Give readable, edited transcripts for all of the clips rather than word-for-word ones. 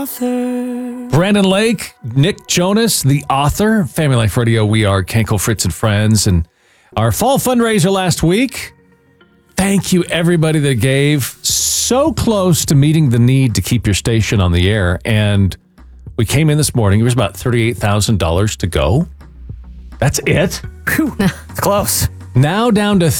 Brandon Lake, Nick Jonas, the author, Family Life Radio. We are Kenkel, Fritz, and Friends. And our fall fundraiser last week. Thank you, everybody that gave. So close to meeting the need to keep your station on the air. And we came in this morning. It was about $38,000 to go. That's it. Whew, it's close. Now down to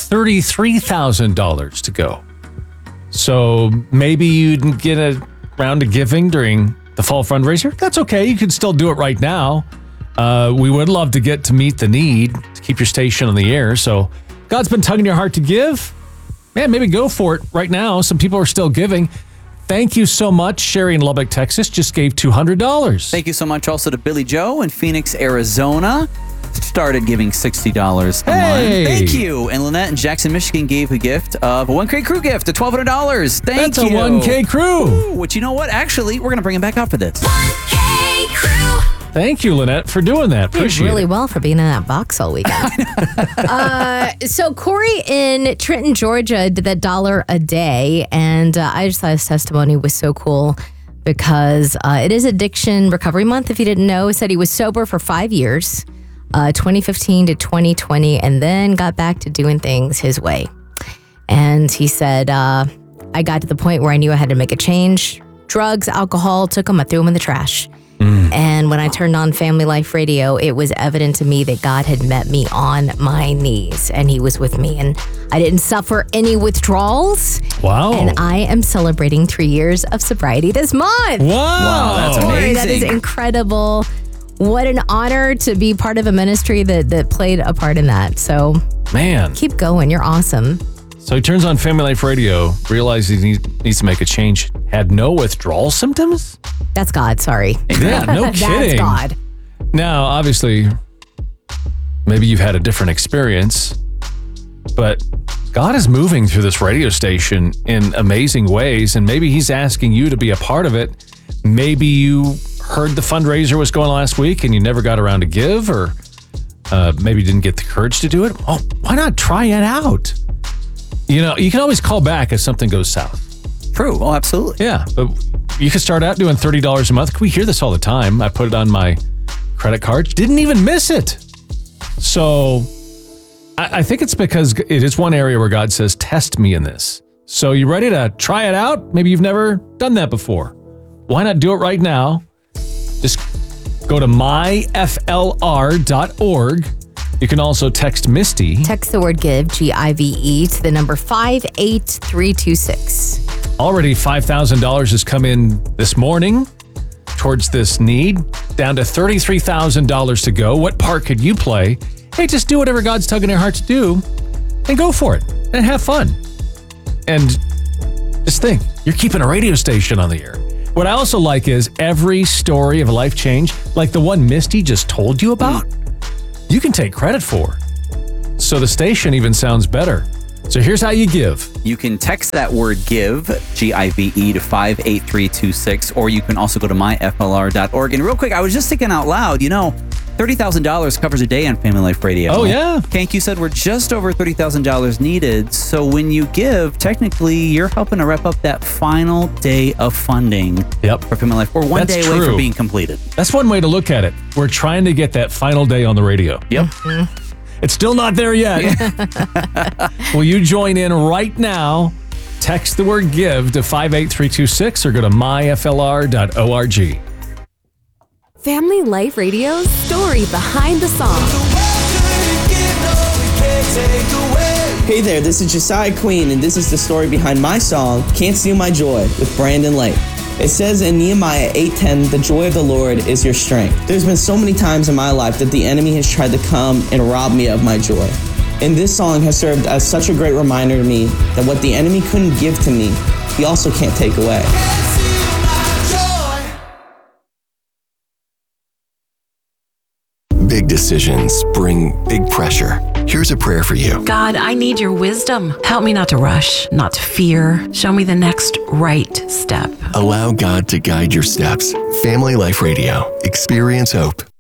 $33,000 to go. So maybe you didn't get a round of giving during the fall fundraiser. That's okay. You can still do it right now. We would love to get to meet the need to keep your station on the air. So God's been tugging your heart to give. Man, maybe go for it right now. Some people are still giving. Thank you so much. Sherry in Lubbock, Texas just gave $200. Thank you so much also to Billy Joe in Phoenix, Arizona. Started giving $60 a month. Thank you. And Lynette in Jackson, Michigan gave a gift of a 1K crew gift of $1,200. Thank you. That's a 1K crew. Ooh, which, you know what? Actually, we're going to bring him back out for this. 1K crew. Thank you, Lynette, for doing that. Appreciate really it. well for being in that box all weekend. So Corey in Trenton, Georgia did that $1 a day. And I just thought his testimony was so cool because it is Addiction Recovery Month. If you didn't know, he said he was sober for 5 years. 2015 to 2020, and then got back to doing things his way. And he said, I got to the point where I knew I had to make a change. Drugs, alcohol, took them, I threw them in the trash. And when I turned on Family Life Radio, it was evident to me that God had met me on my knees, and he was with me. And I didn't suffer any withdrawals. Wow. And I am celebrating 3 years of sobriety this month. Wow. That's Corey, amazing. that is incredible. What an honor to be part of a ministry that played a part in that. So, Man. keep going. You're awesome. So he turns on Family Life Radio, realizes he needs to make a change. Had no withdrawal symptoms? That's God. Sorry. Yeah, no kidding. That's God. Now, obviously, maybe you've had a different experience, but God is moving through this radio station in amazing ways, and maybe he's asking you to be a part of it. Maybe you heard the fundraiser was going last week and you never got around to give, or maybe didn't get the courage to do it. Oh, why not try it out? You know, you can always call back if something goes south. True. Oh, absolutely. Yeah, but you could start out doing $30 a month. We hear this all the time. I put it on my credit card. Didn't even miss it. So I think it's because it is one area where God says, test me in this. So you ready to try it out? Maybe you've never done that before. Why not do it right now? Just go to myflr.org. You can also text Misty. Text the word give, GIVE, to the number 58326. Already $5,000 has come in this morning towards this need. Down to $33,000 to go. What part could you play? Hey, just do whatever God's tugging your heart to do and go for it and have fun. And just think, you're keeping a radio station on the air. What I also like is every story of a life change, like the one Misty just told you about, you can take credit for. So the station even sounds better. So here's how you give. You can text that word give, GIVE, to 58326, or you can also go to myflr.org. And real quick, I was just thinking out loud, you know, $30,000 covers a day on Family Life Radio. Oh, yeah. Kank, you said we're just over $30,000 needed. So when you give, technically, you're helping to wrap up that final day of funding for Family Life. We're one That's day away true. from being completed. That's one way to look at it. We're trying to get that final day on the radio. Yep. It's still not there yet. Will you join in right now? Text the word give to 58326 or go to myflr.org. Family Life Radio's story behind the song. Hey there, this is Josiah Queen, and this is the story behind my song, Can't Steal My Joy, with Brandon Lake. It says in Nehemiah 8:10, the joy of the Lord is your strength. There's been so many times in my life that the enemy has tried to come and rob me of my joy. And this song has served as such a great reminder to me that what the enemy couldn't give to me, he also can't take away. Big decisions bring big pressure. Here's a prayer for you. God, I need your wisdom. Help me not to rush, not to fear. Show me the next right step. Allow God to guide your steps. Family Life Radio. Experience hope.